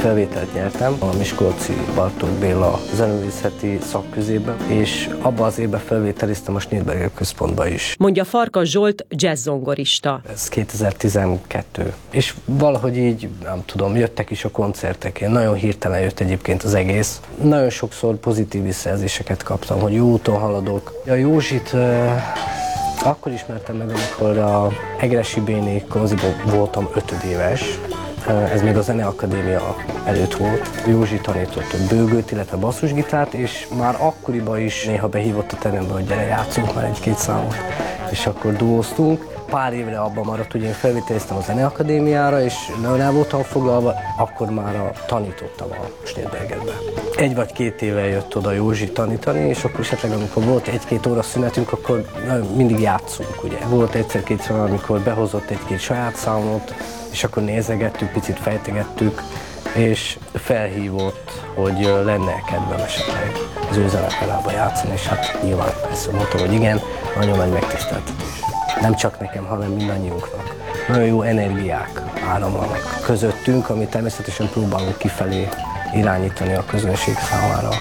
felvételt nyertem a Miskolci Bartók Béla Zeneművészeti Szakközébe, és abban az évben felvételiztem a Schneidberger Központba is. Mondja Farkas Zsolt, jazz-zongorista. Ez 2012. És valahogy így, nem tudom, jöttek is a koncertek. Nagyon hirtelen jött egyébként az egész. Nagyon sokszor pozitív visszajelzéseket kaptam, hogy jó úton haladok. A Józsit akkor ismertem meg, amikor a Egressy Béni Konziban voltam 5 éves. Ez még a Zeneakadémia előtt volt. Józsi tanított bőgőt, illetve basszusgitárt, és már akkoriban is néha behívott a terembe, hogy gyere, játszunk már egy-két számot. És akkor duóztunk. Pár évre abban maradt, hogy én felvételiztem a Zeneakadémiára, és nagyon el voltam foglalva, akkor már tanítottam a Schneidbergerbe. 1 vagy 2 éve jött oda Józsi tanítani, és akkor esetleg amikor volt 1-2 óra szünetünk, akkor mindig játszunk, ugye. Volt egyszer-kétszer, amikor behozott 1-2 saját számot, és akkor nézegettük, picit fejtegettük, és felhívott, hogy lenne kedvem esetleg az ő zenekarába játszani, és hát nyilván persze mondtam, hogy igen, nagyon nagy megtiszteltetés. Nem csak nekem, hanem mindannyiunknak. Nagyon jó energiák áramlanak közöttünk, amit természetesen próbálunk kifelé irányítani a közönség számára.